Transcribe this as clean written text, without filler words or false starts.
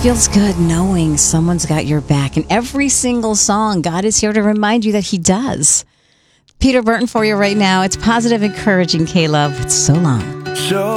feels good knowing someone's got your back. In every single song, God is here to remind you that He does. Peter Burton for you right now. It's positive, encouraging, K-Love. It's so long.